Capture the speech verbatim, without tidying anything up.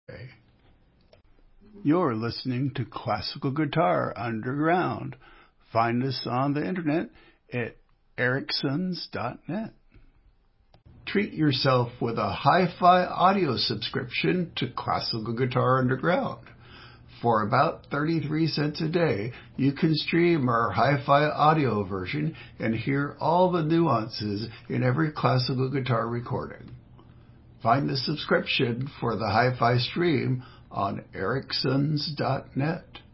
You're listening to Classical Guitar Underground. Find us on the internet at ericsons dot net. Treat yourself with a hi-fi audio subscription to Classical Guitar Underground. For about thirty-three cents a day, you can stream our hi-fi audio version and hear all the nuances in every classical guitar recording. Find the subscription for the hi-fi stream on ericsons dot net.